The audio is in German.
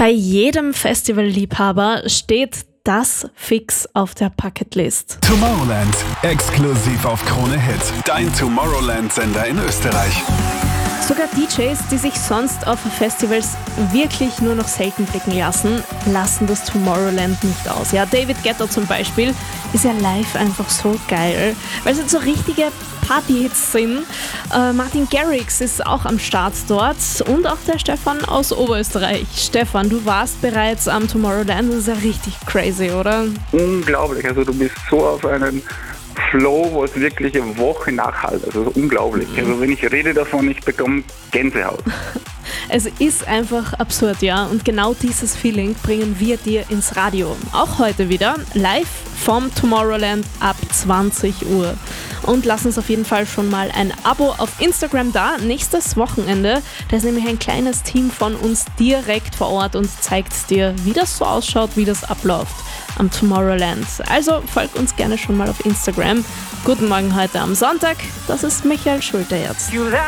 Bei jedem Festivalliebhaber steht das fix auf der Bucketlist. Tomorrowland, exklusiv auf Krone Hit, dein Tomorrowland-Sender in Österreich. Sogar DJs, die sich sonst auf Festivals wirklich nur noch selten blicken lassen, lassen das Tomorrowland nicht aus. Ja, David Guetta zum Beispiel ist ja live einfach so geil, weil es halt so richtige Partyhits sind. Martin Garrix ist auch am Start dort und auch der Stefan aus Oberösterreich. Stefan, du warst bereits am Tomorrowland, das ist ja richtig crazy, oder? Unglaublich, also du bist so auf einen Flow, wo es wirklich eine Woche nachhalt. Also unglaublich. Also wenn ich rede davon, ich bekomme Gänsehaut. Es ist einfach absurd, ja. Und genau dieses Feeling bringen wir dir ins Radio. Auch heute wieder live vom Tomorrowland ab 20 Uhr. Und lass uns auf jeden Fall schon mal ein Abo auf Instagram da. Nächstes Wochenende, da ist nämlich ein kleines Team von uns direkt vor Ort und zeigt dir, wie das so ausschaut, wie das abläuft am Tomorrowland. Also folg uns gerne schon mal auf Instagram. Guten Morgen heute am Sonntag. Das ist Michael Schulte jetzt.